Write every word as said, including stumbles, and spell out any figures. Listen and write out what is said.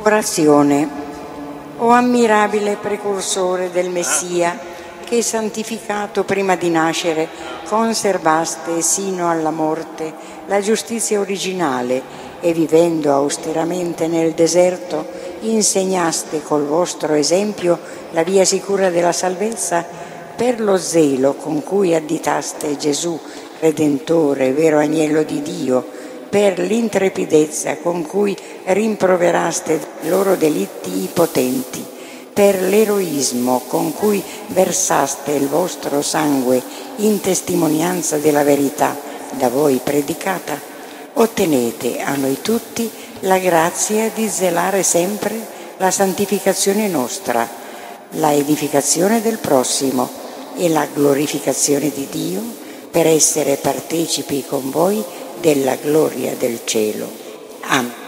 Orazione. O ammirabile precursore del Messia, che santificato prima di nascere conservaste sino alla morte la giustizia originale e vivendo austeramente nel deserto insegnaste col vostro esempio la via sicura della salvezza, per lo zelo con cui additaste Gesù Redentore, vero agnello di Dio, per l'intrepidezza con cui rimproveraste i loro delitti potenti, per l'eroismo con cui versaste il vostro sangue in testimonianza della verità da voi predicata, ottenete a noi tutti la grazia di zelare sempre la santificazione nostra, la edificazione del prossimo e la glorificazione di Dio, per essere partecipi con voi della gloria del cielo.